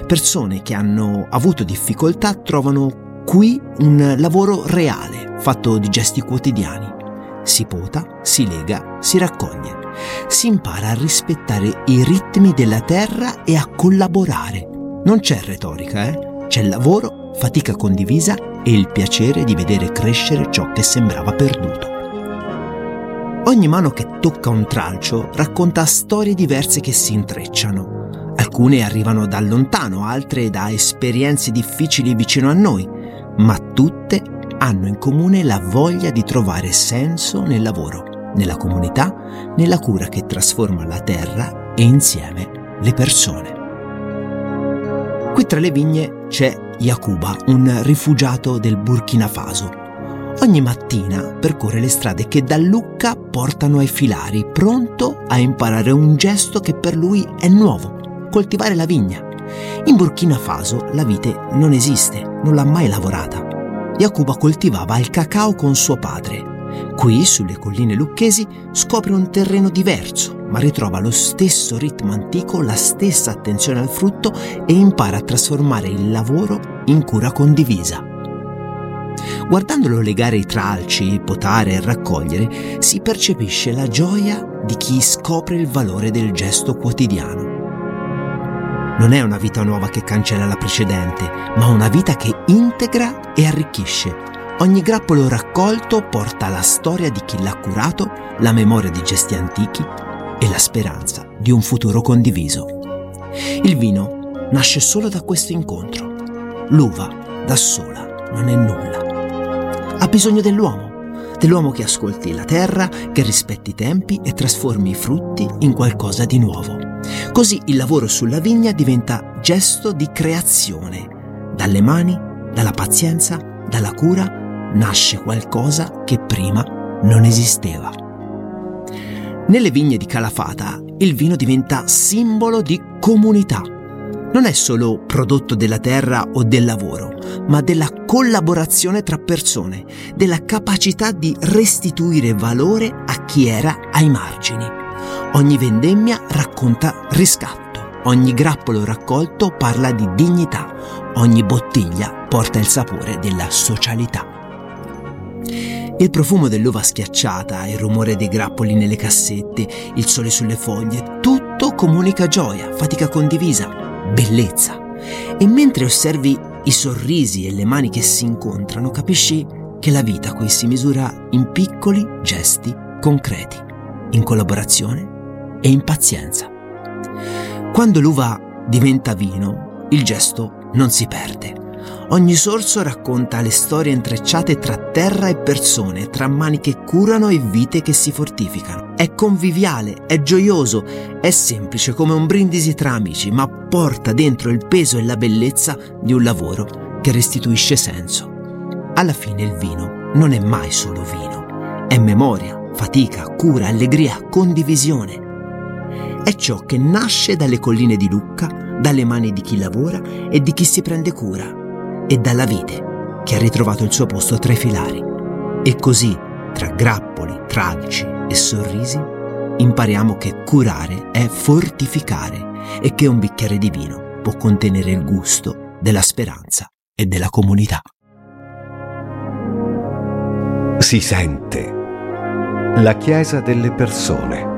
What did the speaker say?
Persone che hanno avuto difficoltà trovano qui un lavoro reale, fatto di gesti quotidiani. Si pota, si lega, si raccoglie. Si impara a rispettare i ritmi della terra e a collaborare. Non c'è retorica, C'è lavoro, fatica condivisa e il piacere di vedere crescere ciò che sembrava perduto. Ogni mano che tocca un tralcio racconta storie diverse che si intrecciano. Alcune arrivano da lontano, altre da esperienze difficili vicino a noi, ma tutte hanno in comune la voglia di trovare senso nel lavoro, nella comunità, nella cura che trasforma la terra e insieme le persone. Qui tra le vigne c'è Yakuba, un rifugiato del Burkina Faso. Ogni mattina percorre le strade che da Lucca portano ai filari, pronto a imparare un gesto che per lui è nuovo: coltivare la vigna. In Burkina Faso la vite non esiste, non l'ha mai lavorata. Yakuba coltivava il cacao con suo padre. Qui, sulle colline lucchesi, scopre un terreno diverso, ma ritrova lo stesso ritmo antico, la stessa attenzione al frutto e impara a trasformare il lavoro in cura condivisa. Guardandolo legare i tralci, potare e raccogliere, si percepisce la gioia di chi scopre il valore del gesto quotidiano. Non è una vita nuova che cancella la precedente, ma una vita che integra e arricchisce. Ogni grappolo raccolto porta la storia di chi l'ha curato, la memoria di gesti antichi e la speranza di un futuro condiviso. Il vino nasce solo da questo incontro. L'uva da sola non è nulla. Ha bisogno dell'uomo che ascolti la terra, che rispetti i tempi e trasformi i frutti in qualcosa di nuovo. Così il lavoro sulla vigna diventa gesto di creazione. Dalle mani, dalla pazienza, dalla cura, nasce qualcosa che prima non esisteva. Nelle vigne di Calafata il vino diventa simbolo di comunità. Non è solo prodotto della terra o del lavoro, ma della collaborazione tra persone, della capacità di restituire valore a chi era ai margini. Ogni vendemmia racconta riscatto, ogni grappolo raccolto parla di dignità, ogni bottiglia porta il sapore della socialità. Il profumo dell'uva schiacciata, il rumore dei grappoli nelle cassette, il sole sulle foglie, tutto comunica gioia, fatica condivisa, bellezza. E mentre osservi i sorrisi e le mani che si incontrano, capisci che la vita qui si misura in piccoli gesti concreti, in collaborazione e in pazienza. Quando l'uva diventa vino, il gesto non si perde. Ogni sorso racconta le storie intrecciate tra terra e persone, tra mani che curano e vite che si fortificano. È conviviale, è gioioso, è semplice come un brindisi tra amici, ma porta dentro il peso e la bellezza di un lavoro che restituisce senso. Alla fine il vino non è mai solo vino, è memoria, fatica, cura, allegria, condivisione. È ciò che nasce dalle colline di Lucca, dalle mani di chi lavora e di chi si prende cura, e dalla vite che ha ritrovato il suo posto tra i filari. E così, tra grappoli, tralci e sorrisi, impariamo che curare è fortificare e che un bicchiere di vino può contenere il gusto della speranza e della comunità. Si sente la Chiesa delle persone.